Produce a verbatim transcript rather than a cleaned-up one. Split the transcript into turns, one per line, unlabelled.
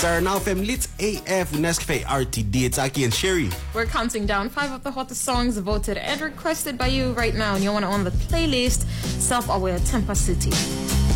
Sarah Now F M Lit A F Nescafe R T D. It's Aki and Sherry.
We're counting down five of the hottest songs voted and requested by you right now, and you want to on the playlist Self Aware Temper City.